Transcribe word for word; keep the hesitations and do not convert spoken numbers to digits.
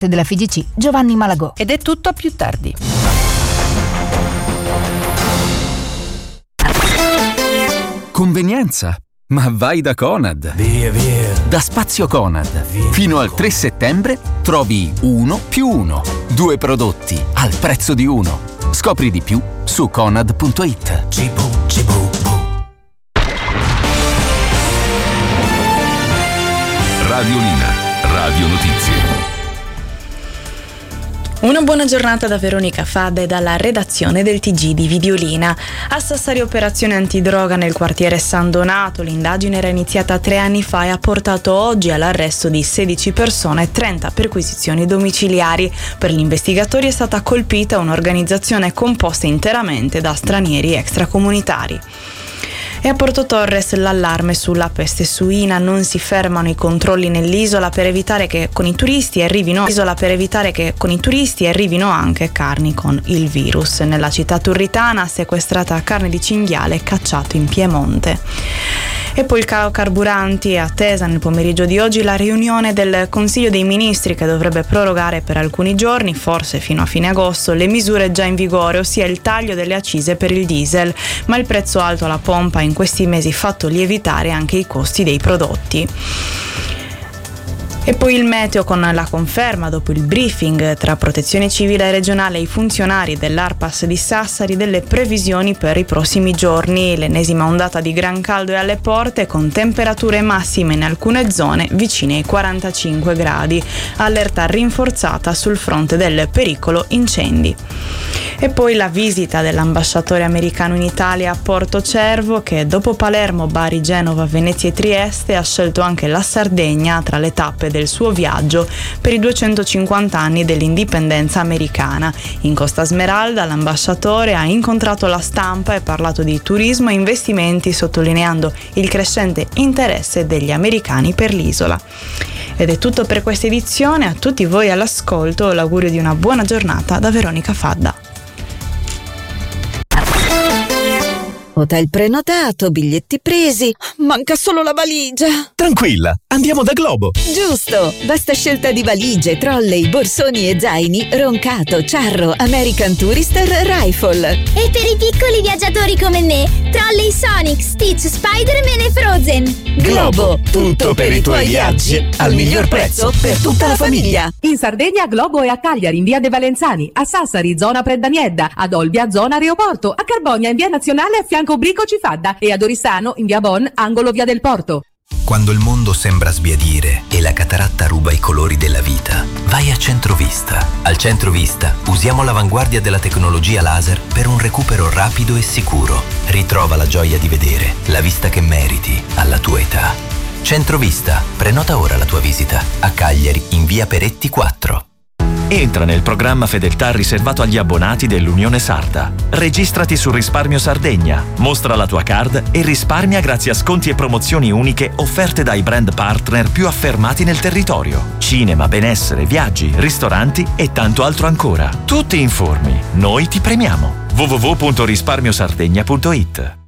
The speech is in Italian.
della F I G C Giovanni Malagò. Ed è tutto, a più tardi. Convenienza? Ma vai da Conad! Via, via! Da Spazio Conad. Via, Fino al tre settembre trovi uno più uno. Due prodotti al prezzo di uno. Scopri di più su conad punto it. Cibu, cibu, bu. Radiolina, Radio Notizie. Una buona giornata da Veronica Fadda e dalla redazione del T G di Videolina. A Sassari operazione antidroga nel quartiere San Donato. L'indagine era iniziata tre anni fa e ha portato oggi all'arresto di sedici persone e trenta perquisizioni domiciliari. Per gli investigatori è stata colpita un'organizzazione composta interamente da stranieri extracomunitari. E a Porto Torres l'allarme sulla peste suina. Non si fermano i controlli nell'isola per evitare che con i turisti arrivino isola per evitare che con i turisti arrivino anche carni con il virus. Nella città turritana sequestrata carne di cinghiale cacciato in Piemonte. E poi il calo carburanti. È attesa nel pomeriggio di oggi la riunione del Consiglio dei Ministri che dovrebbe prorogare per alcuni giorni, forse fino a fine agosto, le misure già in vigore, ossia il taglio delle accise per il diesel, ma il prezzo alto alla pompa ha in questi mesi fatto lievitare anche i costi dei prodotti. E poi il meteo con la conferma dopo il briefing tra Protezione Civile regionale e i funzionari dell'Arpas di Sassari delle previsioni per i prossimi giorni. L'ennesima ondata di gran caldo è alle porte con temperature massime in alcune zone vicine ai quarantacinque gradi. Allerta rinforzata sul fronte del pericolo incendi. E poi la visita dell'ambasciatore americano in Italia a Porto Cervo che dopo Palermo, Bari, Genova, Venezia e Trieste ha scelto anche la Sardegna tra le tappe del suo viaggio per i duecentocinquanta anni dell'indipendenza americana. In Costa Smeralda l'ambasciatore ha incontrato la stampa e parlato di turismo e investimenti, sottolineando il crescente interesse degli americani per l'isola. Ed è tutto per questa edizione. A tutti voi all'ascolto l'augurio di una buona giornata da Veronica Fadda. Hotel prenotato, biglietti presi, manca solo la valigia. Tranquilla, andiamo da Globo. Giusto, vasta scelta di valigie, trolley, borsoni e zaini, Roncato, Charro, American Tourister, Rifle. E per i piccoli viaggiatori come me, trolley Sonic, Stitch, Spider-Man e Frozen. Globo, tutto per i tuoi viaggi, al miglior prezzo per tutta la famiglia. In Sardegna Globo è a Cagliari in via De Valenzani, a Sassari zona Preddaniedda, ad Olbia zona Aeroporto, a Carbonia in via Nazionale a fianco Brico Cifadda e ad Oristano in via Bon, angolo via del Porto. Quando il mondo sembra sbiadire e la cataratta ruba i colori della vita, vai a Centrovista. Al Centrovista usiamo l'avanguardia della tecnologia laser per un recupero rapido e sicuro. Ritrova la gioia di vedere, la vista che meriti alla tua età. Centrovista, prenota ora la tua visita a Cagliari in via Peretti quattro. Entra nel programma Fedeltà riservato agli abbonati dell'Unione Sarda. Registrati su Risparmio Sardegna, mostra la tua card e risparmia grazie a sconti e promozioni uniche offerte dai brand partner più affermati nel territorio. Cinema, benessere, viaggi, ristoranti e tanto altro ancora. Tu ti informi, noi ti premiamo. w w w punto risparmiosardegna punto it.